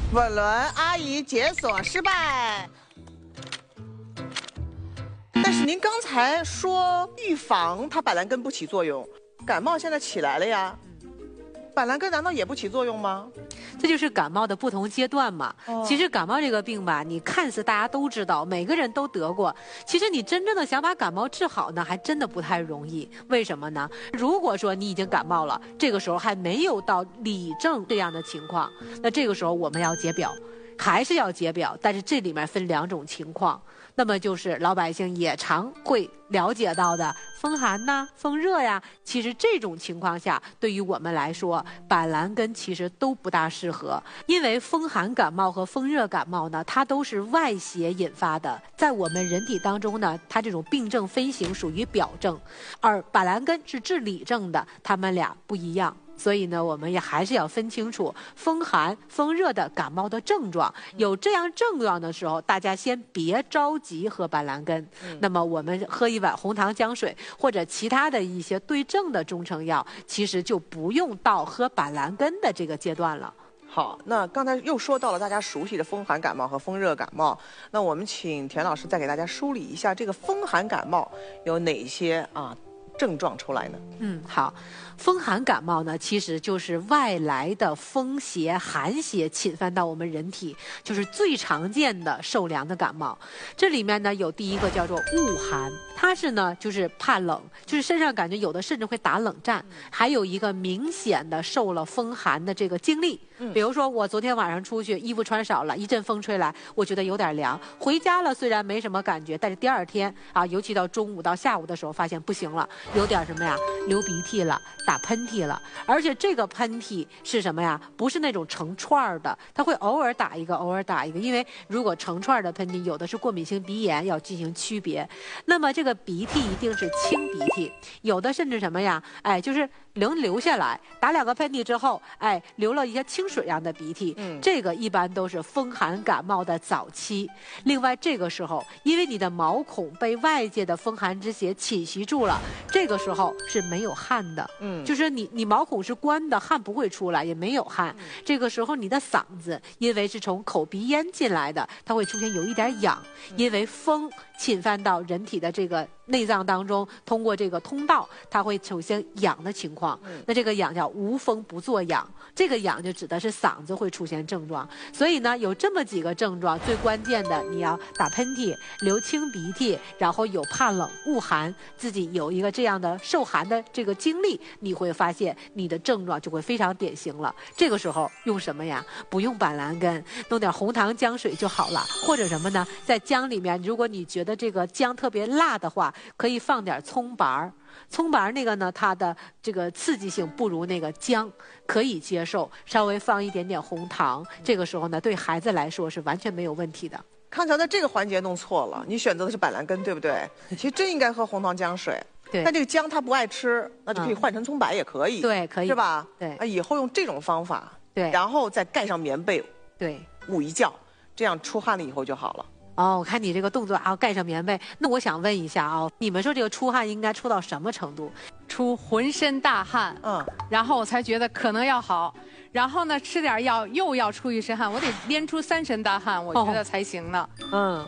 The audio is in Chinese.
吻轮阿姨解锁失败。但是您刚才说预防它板蓝根不起作用，感冒现在起来了呀，板蓝根难道也不起作用吗？ 这就是感冒的不同阶段嘛。其实感冒这个病吧，你看似大家都知道，每个人都得过。其实你真正的想把感冒治好呢，还真的不太容易。为什么呢？如果说你已经感冒了，这个时候还没有到里症这样的情况，那这个时候我们要解表，还是要解表，但是这里面分两种情况。那么就是老百姓也常会了解到的风寒呐、风热呀，其实这种情况下，对于我们来说，板蓝根其实都不大适合，因为风寒感冒和风热感冒呢，它都是外邪引发的，在我们人体当中呢，它这种病症分型属于表症，而板蓝根是治里症的，它们俩不一样。所以呢，我们也还是要分清楚风寒、风热的感冒的症状。有这样症状的时候，大家先别着急喝板蓝根。那么我们喝一碗红糖姜水或者其他的一些对症的中成药，其实就不用到喝板蓝根的这个阶段了。 好，那刚才又说到了大家熟悉的风寒感冒和风热感冒，那我们请田老师再给大家梳理一下这个风寒感冒有哪些症状出来呢？ 好，风寒感冒呢，其实就是外来的风邪、寒邪侵犯到我们人体，就是最常见的受凉的感冒。这里面呢，有第一个叫做恶寒，它是呢就是怕冷，就是身上感觉有的甚至会打冷战，还有一个明显的受了风寒的这个经历。比如说我昨天晚上出去，衣服穿少了，一阵风吹来，我觉得有点凉。回家了虽然没什么感觉，但是第二天尤其到中午到下午的时候，发现不行了，有点什么呀，流鼻涕了，打喷嚏了。而且这个喷嚏是什么呀？不是那种成串的，它会偶尔打一个，偶尔打一个。因为如果成串的喷嚏，有的是过敏性鼻炎，要进行区别。那么这个鼻涕一定是清鼻涕，有的甚至什么呀？就是能流下来，打两个喷嚏之后，流了一些清水样的鼻涕，这个一般都是风寒感冒的早期。另外这个时候，因为你的毛孔被外界的风寒之邪侵袭住了，这个时候是没有汗的，就是你毛孔是关的，汗不会出来，也没有汗。这个时候你的嗓子因为是从口鼻咽进来的，它会出现有一点痒，因为风侵犯到人体的这个内脏当中，通过这个通道，它会出现痒的情况。那这个痒叫无风不作痒，这个痒就指的是嗓子会出现症状。所以呢，有这么几个症状，最关键的你要打喷嚏、流清鼻涕，然后有怕冷、恶寒，自己有一个这样的受寒的这个经历，你会发现你的症状就会非常典型了。这个时候用什么呀？不用板蓝根，弄点红糖姜水就好了。或者什么呢？在姜里面，如果你觉得这个姜特别辣的话，可以放点葱白儿。葱白那个呢，它的这个刺激性不如那个姜，可以接受。稍微放一点点红糖，这个时候呢，对孩子来说是完全没有问题的。 康桥在这个环节弄错了，你选择的是板蓝根，对不对？其实真应该喝红糖姜水。 对， 但这个姜他不爱吃，那就可以换成葱白也可以。 对，可以， 是吧？ 对， 以后用这种方法， 对， 然后再盖上棉被， 对， 捂一觉，这样出汗了以后就好了。 我看你这个动作盖上棉被，那我想问一下你们说这个出汗应该出到什么程度？ 出浑身大汗，然后我才觉得可能要好，然后呢吃点药又要出一身汗，我得连出3身大汗，我觉得才行呢。